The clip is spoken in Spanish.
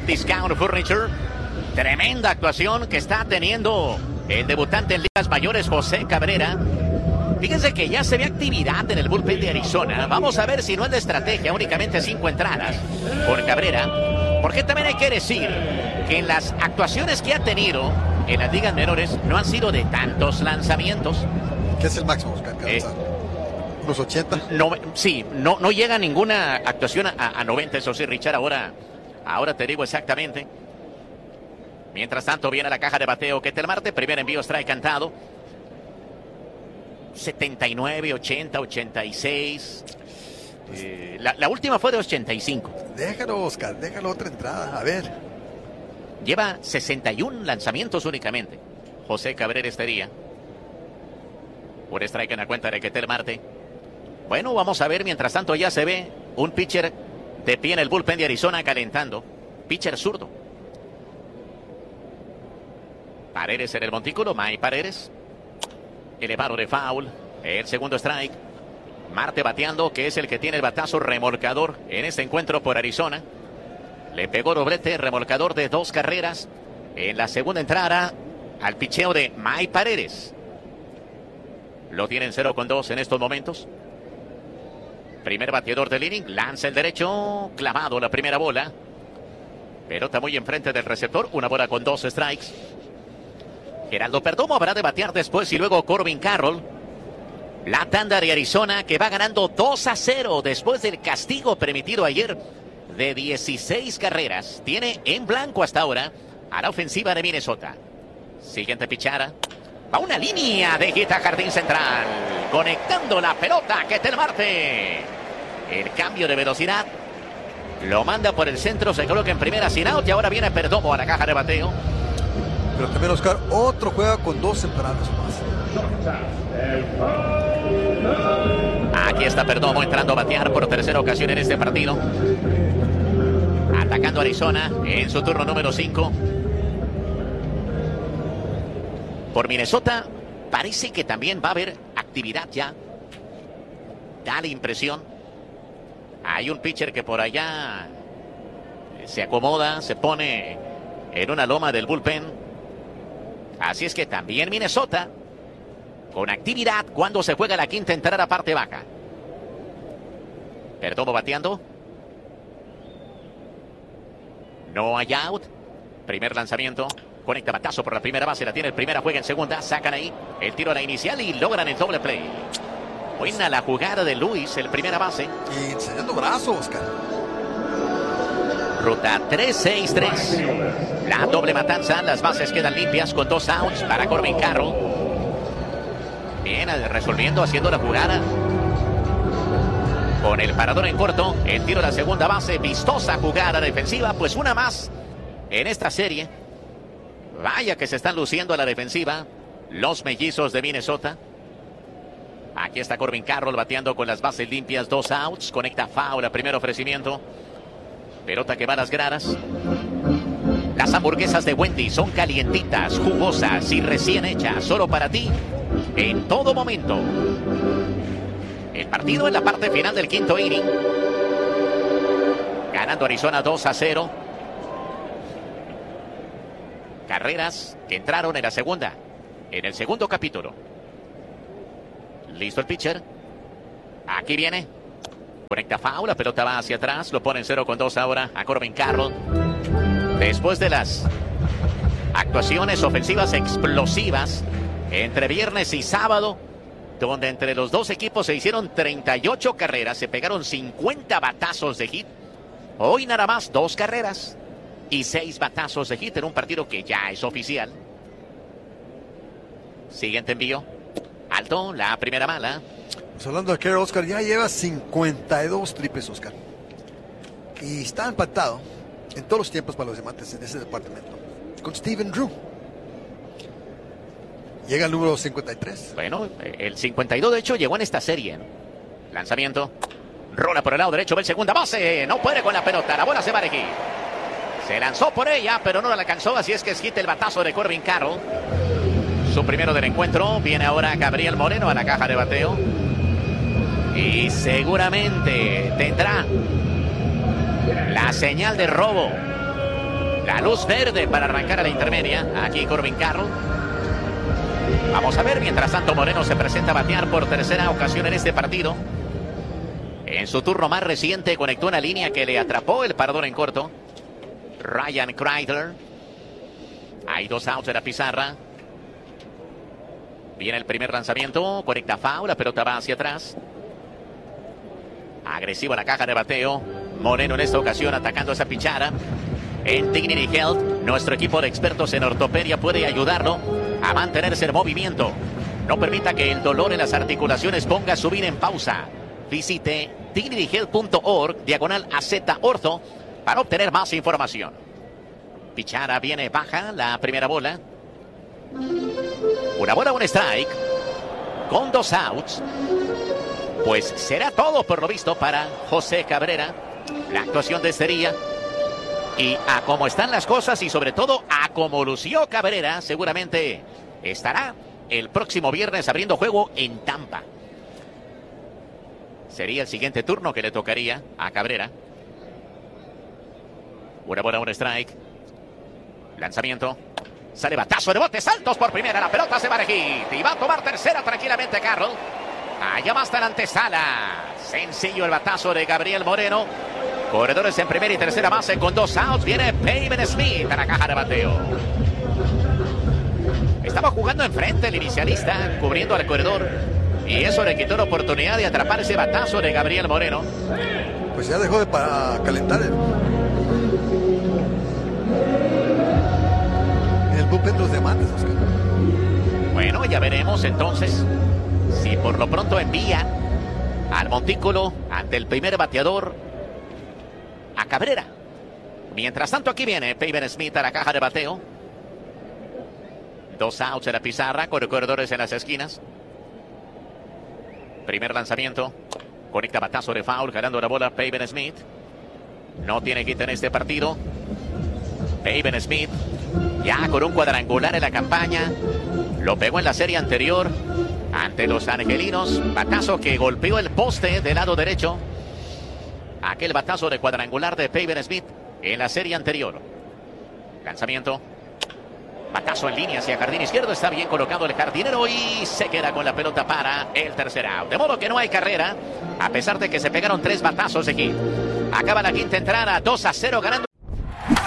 Top Discount Furniture. Tremenda actuación que está teniendo el debutante en ligas mayores, José Cabrera. Fíjense que ya se ve actividad en el bullpen de Arizona. Vamos a ver si no es de estrategia, únicamente 5 entradas por Cabrera. Porque también hay que decir que en las actuaciones que ha tenido en las ligas menores no han sido de tantos lanzamientos. ¿Qué es el máximo, Oscar? ¿Unos 80? No llega ninguna actuación a 90, eso sí, Richard, ahora te digo exactamente. Mientras tanto viene la caja de bateo Ketel Marte, primer envío, strike cantado. 79, 80, 86. La última fue de 85. Déjalo, Oscar, déjalo otra entrada, a ver. Lleva 61 lanzamientos únicamente José Cabrera este día. Un strike en la cuenta de Ketel Marte. Bueno, vamos a ver, mientras tanto ya se ve un pitcher de pie en el bullpen de Arizona calentando. Pitcher zurdo. Paredes en el montículo, May Paredes. Elevado de foul, el segundo strike. Marte bateando, que es el que tiene el batazo remolcador en este encuentro por Arizona. Le pegó doblete, remolcador de 2 carreras en la segunda entrada al picheo de May Paredes. Lo tienen 0-2 en estos momentos. Primer bateador del inning, lanza el derecho, clavado la primera bola. Pelota muy enfrente del receptor, una bola con 2 strikes. Geraldo Perdomo habrá de batear después y luego Corbin Carroll. La tanda de Arizona que va ganando 2-0 después del castigo permitido ayer de 16 carreras. Tiene en blanco hasta ahora a la ofensiva de Minnesota. Siguiente pichada. Va una línea de hit a jardín central. Conectando la pelota Ketel Marte. El cambio de velocidad. Lo manda por el centro, se coloca en primera sin out y ahora viene Perdomo a la caja de bateo. Pero también, Oscar, otro juega con 2 entradas más. Aquí está Perdomo entrando a batear por tercera ocasión en este partido. Atacando a Arizona en su turno número 5. Por Minnesota parece que también va a haber actividad ya. Da la impresión. Hay un pitcher que por allá se acomoda, se pone en una loma del bullpen. Así es que también Minnesota con actividad cuando se juega la quinta entrada parte baja. Perdomo bateando. No hay out. Primer lanzamiento. Conecta batazo por la primera base. La tiene el primera, juega en segunda. Sacan ahí el tiro a la inicial y logran el doble play. Buena la jugada de Luis, el primera base. Y enseñando brazo, Oscar. Ruta 3-6-3. La doble matanza. Las bases quedan limpias con 2 outs para Corbin Carroll. Bien, resolviendo, haciendo la jugada. Con el parador en corto. El tiro a la segunda base. Vistosa jugada defensiva. Pues una más en esta serie. Vaya que se están luciendo a la defensiva los mellizos de Minnesota. Aquí está Corbin Carroll bateando con las bases limpias. 2 outs. Conecta foul a primer ofrecimiento. Pelota que va a las gradas. Las hamburguesas de Wendy son calientitas, jugosas y recién hechas. Solo para ti, en todo momento. El partido en la parte final del quinto inning. Ganando Arizona 2-0. Carreras que entraron en la segunda. En el segundo capítulo. Listo el pitcher. Aquí viene. Conecta foul, la pelota va hacia atrás, lo pone en 0-2 ahora a Corbin Carroll. Después de las actuaciones ofensivas explosivas entre viernes y sábado, donde entre los dos equipos se hicieron 38 carreras, se pegaron 50 batazos de hit. Hoy nada más 2 carreras y 6 batazos de hit en un partido que ya es oficial. Siguiente envío. Alto, la primera bala. Pues hablando de Carroll, Oscar, ya lleva 52 triples, Oscar. Y está empatado en todos los tiempos para los diamantes en ese departamento con Steven Drew. Llega el número 53. Bueno, el 52 de hecho llegó en esta serie. Lanzamiento. Rola por el lado derecho, ve el segunda base. No puede con la pelota, la bola se va de hit. Se lanzó por ella, pero no la alcanzó, así es que es hit el batazo de Corbin Carroll. Su primero del encuentro. Viene ahora Gabriel Moreno a la caja de bateo. Y seguramente tendrá la señal de robo La luz verde para arrancar a la intermedia. Aquí Corbin Carroll. Vamos a ver, mientras tanto Moreno se presenta a batear por tercera ocasión en este partido. En su turno más reciente conectó una línea que le atrapó el parador en corto. Ryan Kreidler. Hay 2 outs en la pizarra. Viene el primer lanzamiento, conecta foul, la pelota va hacia atrás. Agresivo en la caja de bateo. Moreno en esta ocasión atacando esa pichara. En Dignity Health, nuestro equipo de expertos en ortopedia puede ayudarlo a mantenerse en movimiento. No permita que el dolor en las articulaciones ponga su vida en pausa. Visite dignityhealth.org/AZ-ortho para obtener más información. Pichara viene baja, la primera bola. Una bola, un strike. Con 2 outs. Pues será todo por lo visto para José Cabrera. La actuación de este día. Y a cómo están las cosas y sobre todo a cómo lució Cabrera, seguramente estará el próximo viernes abriendo juego en Tampa. Sería el siguiente turno que le tocaría a Cabrera. Una bola, un strike. Lanzamiento. Sale batazo de bote, saltos por primera. La pelota se va de hit. Y va a tomar tercera tranquilamente Carroll. Allá va hasta la antesala. Sencillo el batazo de Gabriel Moreno. Corredores en primera y tercera base con 2 outs. Viene Pavin Smith a la caja de bateo. Estaba jugando enfrente el inicialista, cubriendo al corredor. Y eso le quitó la oportunidad de atrapar ese batazo de Gabriel Moreno. Pues ya dejó de calentar en el bullpen de los diamantes, Oscar. Bueno, ya veremos entonces si por lo pronto envía al montículo ante el primer bateador a Cabrera. Mientras tanto aquí viene Pavin Smith a la caja de bateo. 2 outs en la pizarra con corredores en las esquinas. Primer lanzamiento. Conecta batazo de foul, ganando la bola Pavin Smith. No tiene quita en este partido. Pavin Smith ya con un cuadrangular en la campaña. Lo pegó en la serie anterior ante los angelinos. Batazo que golpeó el poste del lado derecho. Aquel batazo de cuadrangular de Pavin Smith en la serie anterior. Lanzamiento. Batazo en línea hacia jardín izquierdo. Está bien colocado el jardinero y se queda con la pelota para el tercer out. De modo que no hay carrera, a pesar de que se pegaron 3 batazos de hit. Acaba la quinta entrada, 2-0 ganando.